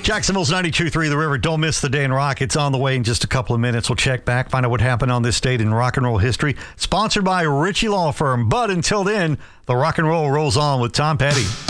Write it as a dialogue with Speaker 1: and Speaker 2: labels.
Speaker 1: Jacksonville's 92.3 The River. Don't miss the day in rock. It's on the way in just a couple of minutes. We'll check back, find out what happened on this date in rock and roll history. Sponsored by Ritchie Law Firm. But until then, the rock and roll rolls on with Tom Petty.